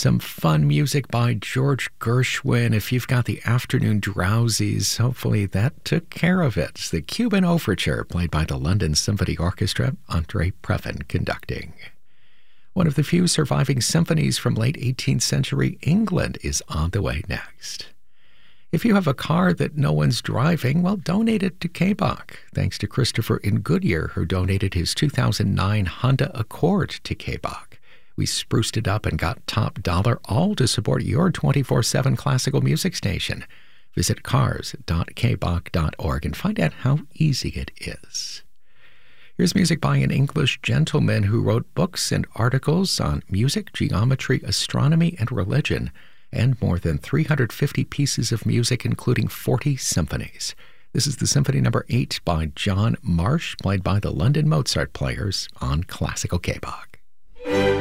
Some fun music by George Gershwin. If you've got the afternoon drowsies, hopefully that took care of it. The Cuban Overture, played by the London Symphony Orchestra, Andre Previn conducting. One of the few surviving symphonies from late 18th century England is on the way next. If you have a car that no one's driving, well, donate it to KBOC. Thanks to Christopher in Goodyear, who donated his 2009 Honda Accord to KBOC. We spruced it up and got top dollar, all to support your 24/7 classical music station. Visit cars.kbok.org and find out how easy it is. Here's music by an English gentleman who wrote books and articles on music, geometry, astronomy, and religion, and more than 350 pieces of music, including 40 symphonies. This is the Symphony No. 8 by John Marsh, played by the London Mozart Players on Classical KBOC.